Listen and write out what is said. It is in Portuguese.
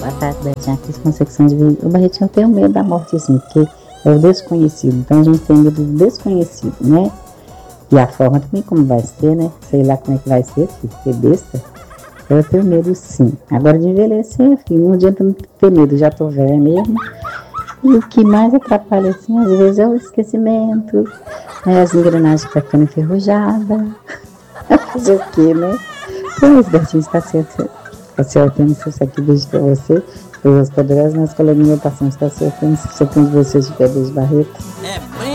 Boa tarde, Betinha. Aqui com secção de vida. O Barretinho, eu tenho medo da morte, assim, porque é o desconhecido. Então a gente tem medo do desconhecido, né? E a forma também como vai ser, né? Sei lá como é que vai ser, filho, ser besta. Eu tenho medo, sim. Agora de envelhecer, filho, não adianta não ter medo, já tô velha mesmo. E o que mais atrapalha, assim, às vezes é o esquecimento, né? As engrenagens que ficam enferrujadas. Fazer o quê, né? Pois, Bertinho, está certo. Está certo, isso aqui beijo pra você. Coisas poderosas, mas coleguinha passando está certo. Isso aqui de vocês de Pedro Barreto.